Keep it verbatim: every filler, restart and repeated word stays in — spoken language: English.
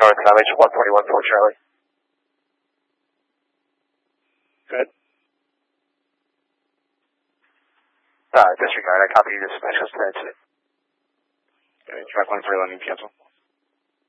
North L H one forty-one for Charlie. Good. Uh, disregard, I copy you dispatch us today. Okay, track one three landing cancel.